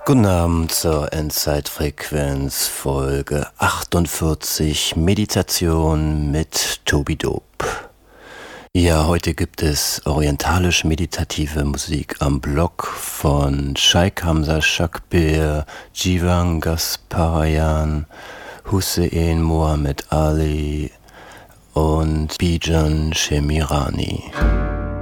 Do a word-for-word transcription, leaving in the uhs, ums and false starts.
Guten Abend zur Endzeitfrequenz Folge achtundvierzig Meditation mit Tobi Dope. Ja, heute gibt es orientalisch-meditative Musik am Block von Shaikh Hamza Shakbir, Jivan Gasparian, Hussein Mohammed Ali und Bijan Shemirani.